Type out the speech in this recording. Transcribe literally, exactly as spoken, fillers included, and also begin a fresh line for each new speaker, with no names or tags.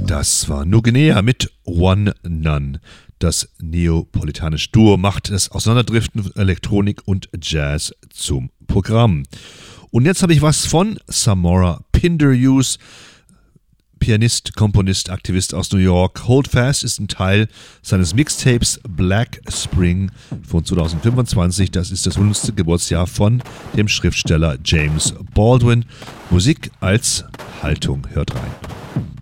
Das war Nuguinea mit One None. Das neapolitanische Duo macht das Auseinanderdriften Elektronik und Jazz zum Programm. Und jetzt habe ich was von Samora Pinderhughes, Pianist, Komponist, Aktivist aus New York. Hold Fast ist ein Teil seines Mixtapes Black Spring von zwanzig fünfundzwanzig. Das ist das hundertste Geburtsjahr von dem Schriftsteller James Baldwin. Musik als Haltung. Hört rein.